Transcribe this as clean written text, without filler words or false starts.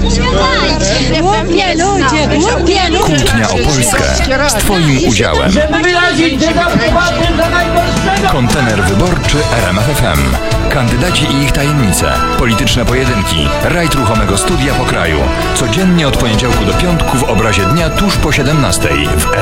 Głupie ludzie, głupie ludzie. Kłótnia o Polskę z Twoim udziałem. Kontener wyborczy RMF FM. Kandydaci i ich tajemnice. Polityczne pojedynki. Rajd ruchomego studia po kraju. Codziennie od poniedziałku do piątku w obrazie dnia tuż po 17 w